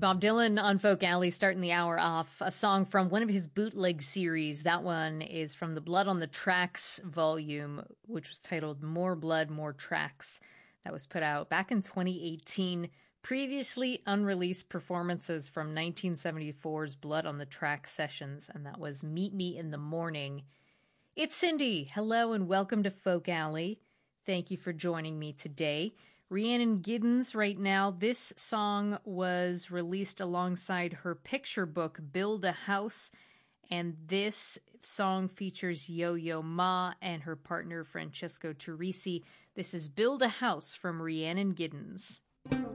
Bob Dylan on Folk Alley starting the hour off. A song from one of his bootleg series. That one is from the Blood on the Tracks volume, which was titled More Blood, More Tracks. That was put out back in 2018. Previously unreleased performances from 1974's Blood on the Tracks sessions, and that was Meet Me in the Morning. It's Cindy. Hello and welcome to Folk Alley. Thank you for joining me today. Rhiannon Giddens right now. This song was released alongside her picture book, Build a House. And this song features Yo-Yo Ma and her partner, Francesco Turrisi. This is Build a House from Rhiannon Giddens.